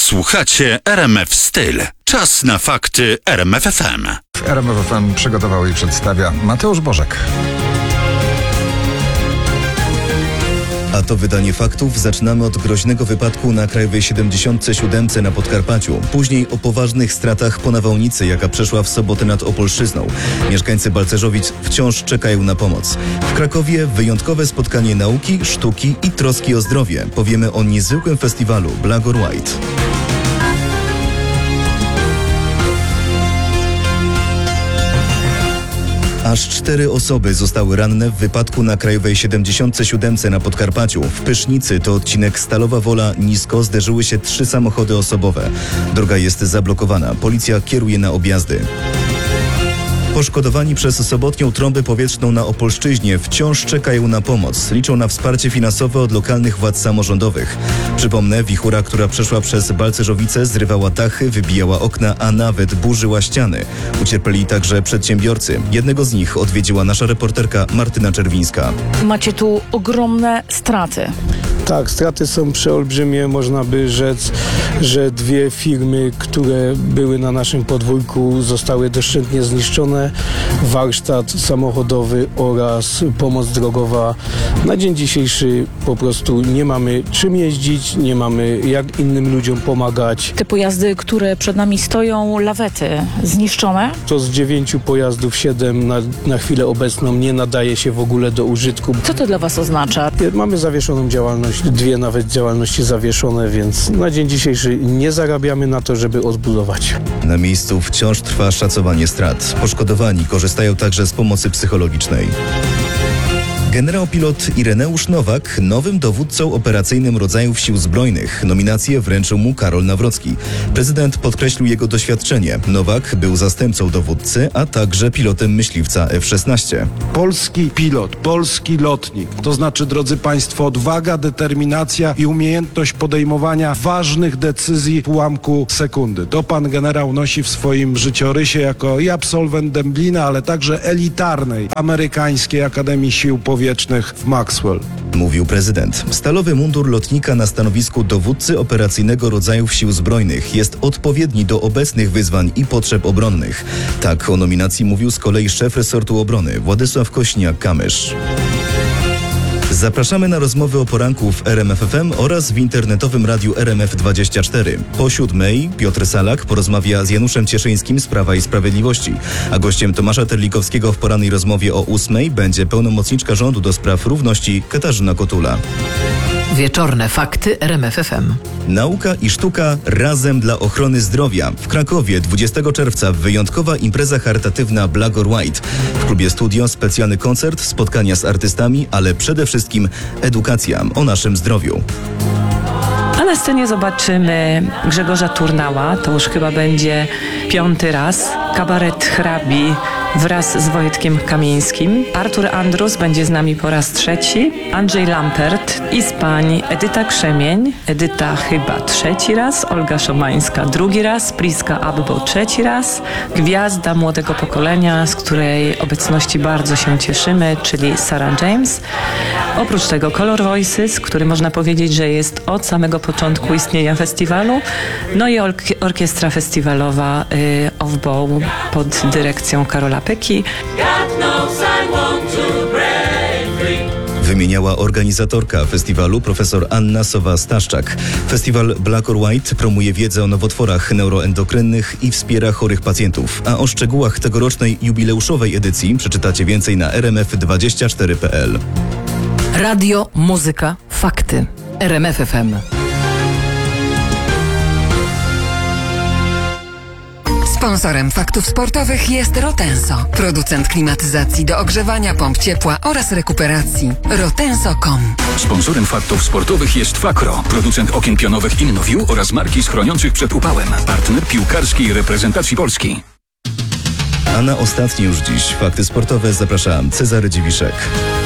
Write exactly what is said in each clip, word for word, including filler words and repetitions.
Słuchacie R M F Styl. Czas na fakty R M F F M. R M F F M przygotował i przedstawia Mateusz Bożek. A to wydanie faktów. Zaczynamy od groźnego wypadku na Krajowej siedemdziesiąt siedem na Podkarpaciu. Później o poważnych stratach po nawałnicy, jaka przeszła w sobotę nad Opolszczyzną. Mieszkańcy Balcerzowic wciąż czekają na pomoc. W Krakowie wyjątkowe spotkanie nauki, sztuki i troski o zdrowie. Powiemy o niezwykłym festiwalu Black or White. Aż cztery osoby zostały ranne w wypadku na Krajowej siedemdziesiąt siedem na Podkarpaciu. W Pysznicy, to odcinek Stalowa Wola-Nisko, zderzyły się trzy samochody osobowe. Droga jest zablokowana. Policja kieruje na objazdy. Poszkodowani przez sobotnią trąbę powietrzną na Opolszczyźnie wciąż czekają na pomoc. Liczą na wsparcie finansowe od lokalnych władz samorządowych. Przypomnę, wichura, która przeszła przez Balcerzowice, zrywała dachy, wybijała okna, a nawet burzyła ściany. Ucierpieli także przedsiębiorcy. Jednego z nich odwiedziła nasza reporterka Martyna Czerwińska. Macie tu ogromne straty. Tak, straty są przeolbrzymie. Można by rzec, że dwie firmy, które były na naszym podwórku, zostały doszczętnie zniszczone. Warsztat samochodowy oraz pomoc drogowa. Na dzień dzisiejszy po prostu nie mamy czym jeździć, nie mamy jak innym ludziom pomagać. Te pojazdy, które przed nami stoją, lawety zniszczone? To z dziewięciu pojazdów siedem na, na chwilę obecną nie nadaje się w ogóle do użytku. Co to dla Was oznacza? Mamy zawieszoną działalność, dwie nawet działalności zawieszone, więc na dzień dzisiejszy nie zarabiamy na to, żeby odbudować. Na miejscu wciąż trwa szacowanie strat. Poszkodowani korzystają także z pomocy psychologicznej. Generał pilot Ireneusz Nowak nowym dowódcą operacyjnym rodzajów Sił Zbrojnych. Nominację wręczył mu Karol Nawrocki. Prezydent podkreślił jego doświadczenie. Nowak był zastępcą dowódcy, a także pilotem myśliwca F szesnaście. Polski pilot, polski lotnik. To znaczy, drodzy Państwo, odwaga, determinacja i umiejętność podejmowania ważnych decyzji w ułamku sekundy. To pan generał nosi w swoim życiorysie jako i absolwent Dęblina, ale także elitarnej amerykańskiej Akademii Sił Powietrznych w Maxwell. Mówił prezydent. Stalowy mundur lotnika na stanowisku dowódcy operacyjnego rodzajów Sił Zbrojnych jest odpowiedni do obecnych wyzwań i potrzeb obronnych. Tak o nominacji mówił z kolei szef resortu obrony Władysław Kośniak-Kamysz. Zapraszamy na rozmowy o poranku w R M F F M oraz w internetowym radiu R M F dwadzieścia cztery. Po siódmej Piotr Salak porozmawia z Januszem Cieszyńskim z Prawa i Sprawiedliwości, a gościem Tomasza Terlikowskiego w porannej rozmowie o ósmej będzie pełnomocniczka rządu do spraw równości Katarzyna Kotula. Wieczorne fakty R M F F M. Nauka i sztuka razem dla ochrony zdrowia. W Krakowie dwudziestego czerwca wyjątkowa impreza charytatywna Black or White. W klubie Studio specjalny koncert, spotkania z artystami, ale przede wszystkim edukacja o naszym zdrowiu. A na scenie zobaczymy Grzegorza Turnała, to już chyba będzie piąty raz, kabaret Hrabi wraz z Wojtkiem Kamińskim. Artur Andrus będzie z nami po raz trzeci, Andrzej Lampert i z pań Edyta Krzemień, Edyta chyba trzeci raz, Olga Szomańska drugi raz, Priska Abbo trzeci raz, gwiazda młodego pokolenia, z której obecności bardzo się cieszymy, czyli Sarah James. Oprócz tego Color Voices, który można powiedzieć, że jest od samego początku istnienia festiwalu, no i ork- orkiestra festiwalowa y, Off Bow pod dyrekcją Karola Pyki. Wymieniała organizatorka festiwalu profesor Anna Sowa-Staszczak. Festiwal Black or White promuje wiedzę o nowotworach neuroendokrynnych i wspiera chorych pacjentów. A o szczegółach tegorocznej jubileuszowej edycji przeczytacie więcej na r m f dwadzieścia cztery kropka p l. Radio, muzyka, fakty. R M F F M. Sponsorem faktów sportowych jest Rotenso, producent klimatyzacji do ogrzewania, pomp ciepła oraz rekuperacji. rotenso kropka com. Sponsorem faktów sportowych jest Fakro, producent okien pionowych InnoView oraz marki chroniących przed upałem. Partner piłkarskiej reprezentacji Polski. A na ostatnie już dziś fakty sportowe zapraszam Cezary Dziwiszek.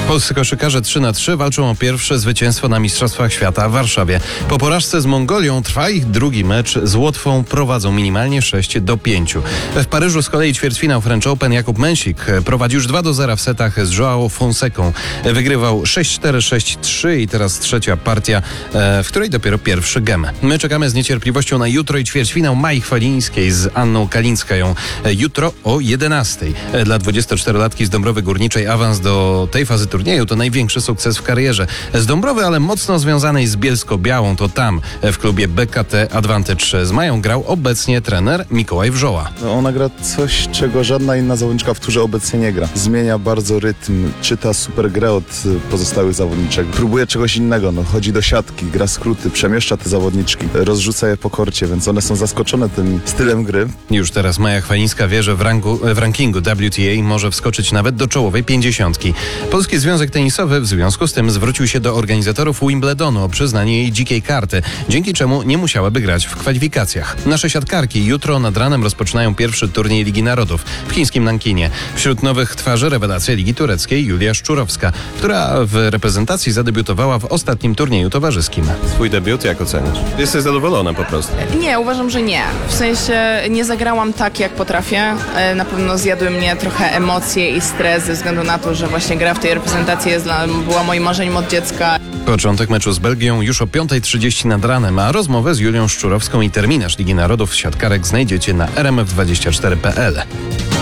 Polscy koszykarze trzy na trzy walczą o pierwsze zwycięstwo na Mistrzostwach Świata w Warszawie. Po porażce z Mongolią trwa ich drugi mecz. Z Łotwą prowadzą minimalnie sześć do pięciu. W Paryżu z kolei ćwierćfinał French Open Jakub Mensik prowadzi już dwa do zera w setach z João Fonsecą. Wygrywał sześć cztery, sześć trzy i teraz trzecia partia, w której dopiero pierwszy gem. My czekamy z niecierpliwością na jutro i ćwierćfinał Mai Chwalińskiej z Anną Kalińskają. Jutro o jedenastej. Dla dwudziestoczterolatki z Dąbrowy Górniczej awans do tej fazy turnieju to największy sukces w karierze. Z Dąbrowy, ale mocno związanej z Bielsko-Białą, to tam w klubie B K T Advantage z Mają grał obecnie trener Mikołaj Wrzoła. No, ona gra coś, czego żadna inna zawodniczka w turze obecnie nie gra. Zmienia bardzo rytm, czyta super grę od pozostałych zawodniczek. Próbuje czegoś innego, no, chodzi do siatki, gra skróty, przemieszcza te zawodniczki, rozrzuca je po korcie, więc one są zaskoczone tym stylem gry. Już teraz Maja Chwalińska wie, że w, rangu, w rankingu W T A może wskoczyć nawet do czołowej pięćdziesiątki. Polski Związek Tenisowy w związku z tym zwrócił się do organizatorów Wimbledonu o przyznanie jej dzikiej karty, dzięki czemu nie musiałaby grać w kwalifikacjach. Nasze siatkarki jutro nad ranem rozpoczynają pierwszy turniej Ligi Narodów w chińskim Nankinie. Wśród nowych twarzy rewelacja Ligi Tureckiej Julia Szczurowska, która w reprezentacji zadebiutowała w ostatnim turnieju towarzyskim. Swój debiut jak oceniasz? Jesteś zadowolona po prostu? Nie, uważam, że nie. W sensie nie zagrałam tak, jak potrafię. Na pewno zjadły mnie trochę emocje i stres ze względu na to, że właśnie gra w tej reprezentacji jest dla, była moim marzeniem od dziecka. Początek meczu z Belgią już o piąta trzydzieści nad ranem, a rozmowę z Julią Szczurowską i terminarz Ligi Narodów siatkarek znajdziecie na r m f dwadzieścia cztery kropka p l.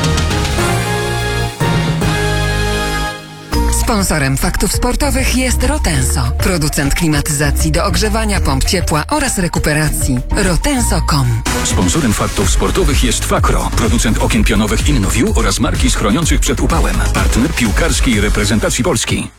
Sponsorem faktów sportowych jest Rotenso, producent klimatyzacji do ogrzewania, pomp ciepła oraz rekuperacji. rotenso kropka com. Sponsorem faktów sportowych jest Fakro, producent okien pionowych InnoView oraz marki schroniących przed upałem. Partner piłkarskiej reprezentacji Polski.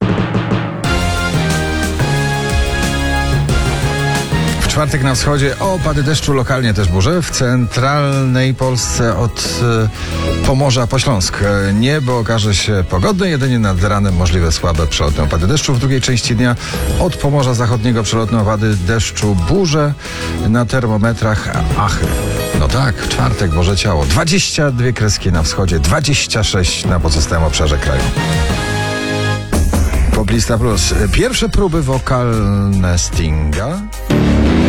W czwartek na wschodzie opady deszczu, lokalnie też burze. W centralnej Polsce od y, Pomorza po Śląsk niebo okaże się pogodne, jedynie nad ranem możliwe słabe przelotne opady deszczu. W drugiej części dnia od Pomorza Zachodniego przelotne opady deszczu, burze na termometrach. Achy. No tak, w czwartek Boże Ciało. dwadzieścia dwie kreski na wschodzie, dwadzieścia sześć na pozostałym obszarze kraju. Poplista Plus. Pierwsze próby wokalne Stinga.